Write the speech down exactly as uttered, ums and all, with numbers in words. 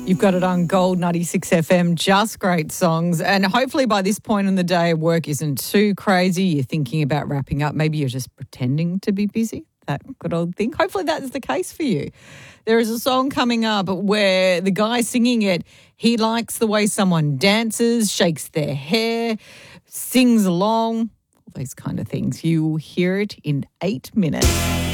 You've got it on Gold ninety-six F M, just great songs. And hopefully by this point in the day, work isn't too crazy. You're thinking about wrapping up. Maybe you're just pretending to be busy. That good old thing. Hopefully that's the case for you. There is a song coming up where the guy singing it, he likes the way someone dances, shakes their hair, sings along, all those kind of things. You will hear it in eight minutes.